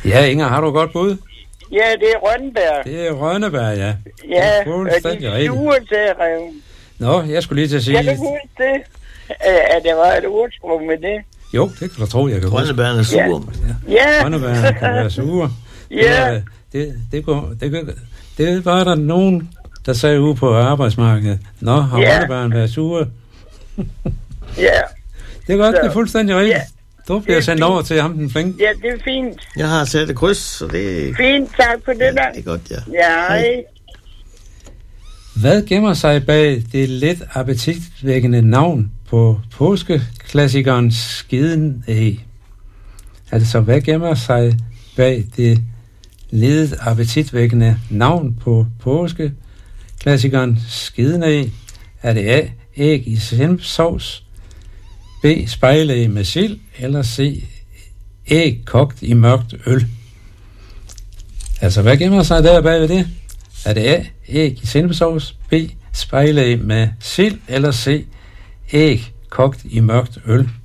Ja, Inger, har du et godt bud? Ja, det er Rønneberg. Det er Rønneberg, ja. Ja, og fuldstændig de rigtigt. sure til Nå, jeg skulle lige til at sige... Jeg kan huske det, at der var et ordsprog med det. Jo, det kan du tro, jeg kan huske. Rønnebærne er sure. Ja. Rønnebærne kan være sure. Ja. Det var der nogen, der sagde ude på arbejdsmarkedet. Nå, har Rønnebærne været sure? Ja. Det er godt, det er fuldstændig rigtigt. Ja. Du bliver sendt over til ham, den flink. Ja, det er fint. Jeg har sat et kryds, så det er... Fint, tak for det der. Det er godt, ja. Ja, hej. Hvad gemmer sig bag det lidt appetitvækkende navn på påskeklassikeren Skiden af? Altså, hvad gemmer sig bag det lidt appetitvækkende navn på påskeklassikeren Skiden af? Er det A, æg i sennepssovs, B, spejlæg med sild, eller C, æg kogt i mørkt øl? Altså, hvad gemmer sig der bag ved det? Er det A, æg i sennepssovs, B, spejlæg med sild, eller C, æg kogt i mørkt øl?